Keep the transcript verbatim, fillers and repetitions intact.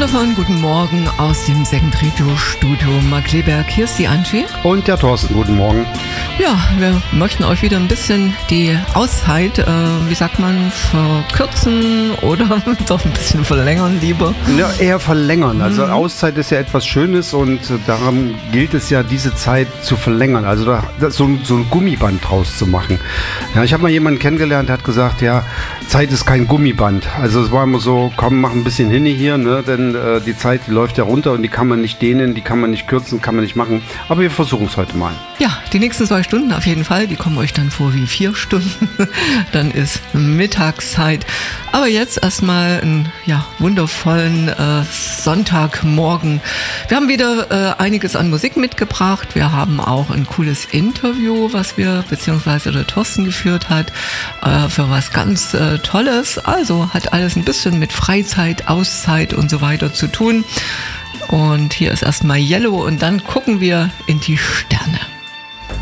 Stefan, guten Morgen aus dem Second-Radio-Studio Markkleeberg. Hier ist die Angie. Und der Thorsten, guten Morgen. Ja, wir möchten euch wieder ein bisschen die Auszeit, äh, wie sagt man, verkürzen oder doch ein bisschen verlängern lieber. Ja, eher verlängern. Also Mhm. Auszeit ist ja etwas Schönes und daran gilt es ja, diese Zeit zu verlängern. Also da, da so, ein- so ein Gummiband draus zu machen. Ja, ich habe mal jemanden kennengelernt, der hat gesagt, ja, Zeit ist kein Gummiband. Also es war immer so, komm, mach ein bisschen hin hier, ne? Denn äh, die Zeit, die läuft ja runter und die kann man nicht dehnen, die kann man nicht kürzen, kann man nicht machen. Aber wir versuchen es heute mal. Ja, die nächsten zwei Stunden auf jeden Fall, die kommen euch dann vor wie vier Stunden. Dann ist Mittagszeit. Aber jetzt erstmal einen ja, wundervollen äh, Sonntagmorgen. Wir haben wieder äh, einiges an Musik mitgebracht. Wir haben auch ein cooles Interview, was wir, beziehungsweise der Thorsten geführt hat, äh, für was ganz äh, Tolles. Also hat alles ein bisschen mit Freizeit, Auszeit und so weiter zu tun. Und hier ist erstmal Yellow und dann gucken wir in die Sterne.